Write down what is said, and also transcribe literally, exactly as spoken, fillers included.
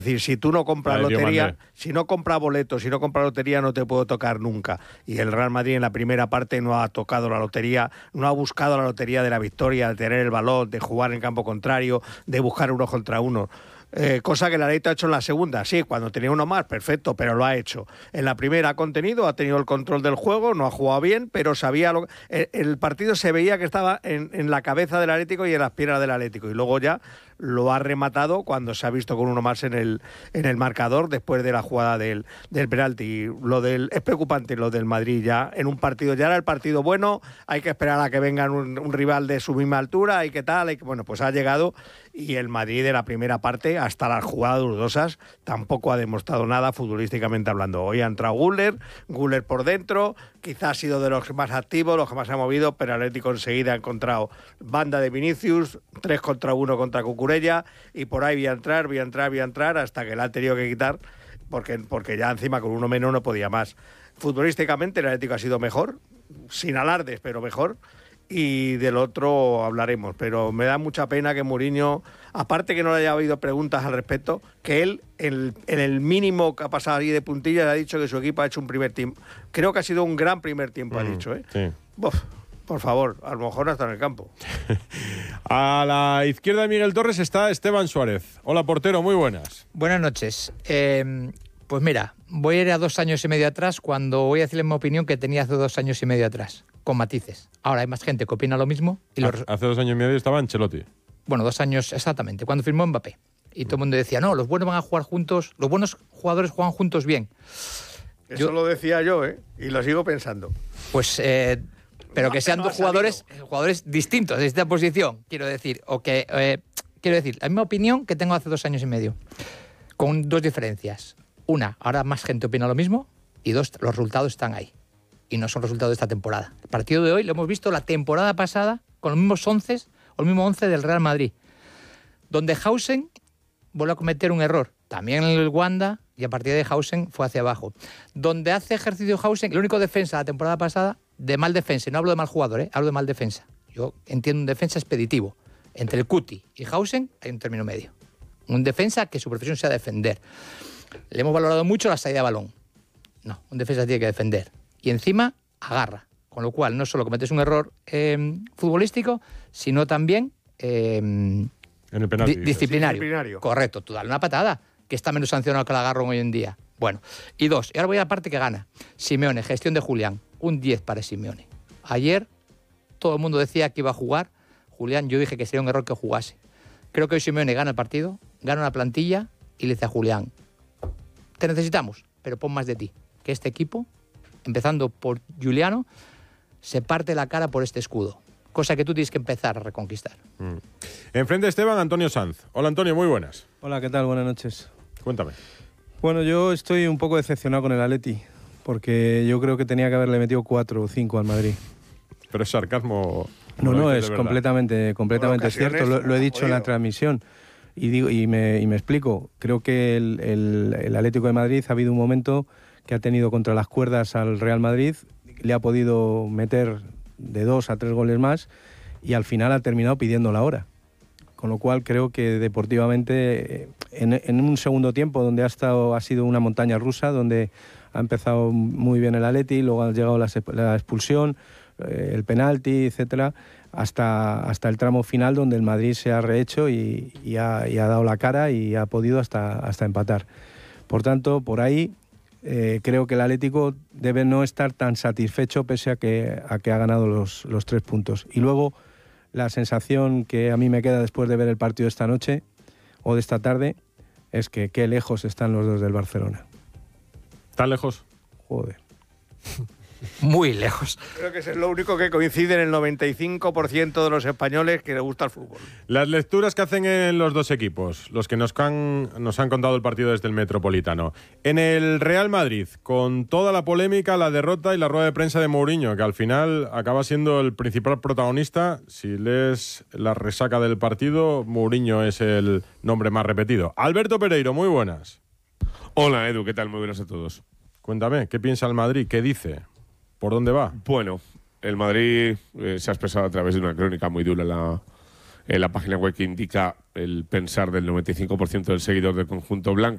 Es decir, si tú no compras lotería, si no compras boletos, si no compras lotería, no te puedo tocar nunca. Y el Real Madrid en la primera parte no ha tocado la lotería, no ha buscado la lotería de la victoria, de tener el balón, de jugar en campo contrario, de buscar uno contra uno. Eh, cosa que el Atlético ha hecho en la segunda, sí, cuando tenía uno más, perfecto, pero lo ha hecho. En la primera ha contenido, ha tenido el control del juego, no ha jugado bien, pero sabía lo el, el partido se veía que estaba en, en la cabeza del Atlético y en las piernas del Atlético, y luego ya lo ha rematado cuando se ha visto con uno más en el en el marcador después de la jugada del, del penalti. Lo del, es preocupante lo del Madrid ya en un partido, ya era el partido bueno, hay que esperar a que venga un, un rival de su misma altura, hay que tal, hay que, bueno, pues ha llegado, y el Madrid de la primera parte hasta las jugadas dudosas tampoco ha demostrado nada futbolísticamente hablando. Hoy ha entrado Güler, Güler por dentro, quizás ha sido de los más activos, los que más se ha movido, pero el Atlético enseguida ha encontrado banda de Vinicius, tres contra uno contra Cucurella, y por ahí voy a entrar, voy a entrar, voy a entrar, hasta que la han tenido que quitar, porque, porque ya encima con uno menos no podía más. Futbolísticamente el Atlético ha sido mejor, sin alardes, pero mejor, y del otro hablaremos, pero me da mucha pena que Mourinho, aparte que no le haya habido preguntas al respecto, que él en, en el mínimo que ha pasado ahí de puntillas ha dicho que su equipo ha hecho un primer tiempo. Creo que ha sido un gran primer tiempo, mm, ha dicho, ¿eh? Sí. Uf, por favor, a lo mejor hasta en el campo. A la izquierda de Miguel Torres está Esteban Suárez. Hola, portero, muy buenas. Buenas noches. Eh, pues mira, voy a ir a dos años y medio atrás cuando voy a decirle mi opinión que tenía hace dos años y medio atrás, con matices. Ahora hay más gente que opina lo mismo. Y los... Hace dos años y medio estaba Ancelotti. Bueno, dos años exactamente, cuando firmó Mbappé. Y todo el mundo decía, no, los buenos van a jugar juntos, los buenos jugadores juegan juntos bien. Eso yo... lo decía yo, ¿eh? Y lo sigo pensando. Pues... Eh, pero no, que sean no dos jugadores, jugadores distintos de esta posición, quiero decir. O que, eh, quiero decir, la misma opinión que tengo hace dos años y medio, con dos diferencias. Una, ahora más gente opina lo mismo, y dos, los resultados están ahí. Y no son resultados de esta temporada. El partido de hoy lo hemos visto la temporada pasada con los mismos once, o el mismo once del Real Madrid, donde Hausen vuelve a cometer un error. También el Wanda, y a partir de Hausen fue hacia abajo. Donde hace ejercicio Hausen, el único defensa la temporada pasada, de mal defensa, y no hablo de mal jugador, ¿eh? Hablo de mal defensa. Yo entiendo un defensa expeditivo. Entre el Cuti y Hausen hay un término medio. Un defensa que su profesión sea defender. Le hemos valorado mucho la salida de balón. No, un defensa tiene que defender. Y encima agarra. Con lo cual no solo cometes un error eh, futbolístico, sino también eh, en el penalti, di- disciplinario. disciplinario. Correcto, tú dale una patada, que está menos sancionado que el agarrón hoy en día. Bueno, y dos, y ahora voy a la parte que gana. Simeone, gestión de Julián, un diez para Simeone. Ayer todo el mundo decía que iba a jugar Julián, yo dije que sería un error que jugase. Creo que hoy Simeone gana el partido, gana una plantilla y le dice a Julián, te necesitamos, pero pon más de ti, que este equipo, empezando por Juliano, se parte la cara por este escudo, cosa que tú tienes que empezar a reconquistar. Mm. Enfrente Esteban, Antonio Sanz. Hola Antonio, muy buenas. Hola, ¿qué tal? Buenas noches. Cuéntame. Bueno, yo estoy un poco decepcionado con el Atleti, porque yo creo que tenía que haberle metido cuatro o cinco al Madrid. Pero es sarcasmo. No, no, es completamente, completamente cierto, lo, lo he dicho en la transmisión. Y, digo, y, me, y me explico, creo que el, el, el Atlético de Madrid ha habido un momento que ha tenido contra las cuerdas al Real Madrid, le ha podido meter de dos a tres goles más y al final ha terminado pidiendo la hora. Con lo cual creo que deportivamente, en, en un segundo tiempo donde ha, estado, ha sido una montaña rusa, donde ha empezado muy bien el Atleti, luego ha llegado la, la expulsión, eh, el penalti, etcétera, hasta, hasta el tramo final donde el Madrid se ha rehecho y, y, ha, y ha dado la cara y ha podido hasta, hasta empatar. Por tanto, por ahí eh, creo que el Atlético debe no estar tan satisfecho pese a que, a que ha ganado los, los tres puntos. Y luego la sensación que a mí me queda después de ver el partido esta noche o de esta tarde es que qué lejos están los dos del Barcelona. ¿Tan lejos? Joder. Muy lejos. Creo que es lo único que coincide en el noventa y cinco por ciento de los españoles que les gusta el fútbol. Las lecturas que hacen en los dos equipos, los que nos han, nos han contado el partido desde el Metropolitano. En el Real Madrid, con toda la polémica, la derrota y la rueda de prensa de Mourinho, que al final acaba siendo el principal protagonista. Si lees la resaca del partido, Mourinho es el nombre más repetido. Alberto Pereiro, muy buenas. Hola Edu, ¿qué tal? Muy buenas a todos. Cuéntame, ¿qué piensa el Madrid? ¿Qué dice? ¿Por dónde va? Bueno, el Madrid eh, se ha expresado a través de una crónica muy dura en la, en la página web que indica el pensar del noventa y cinco por ciento del seguidor del conjunto blanco.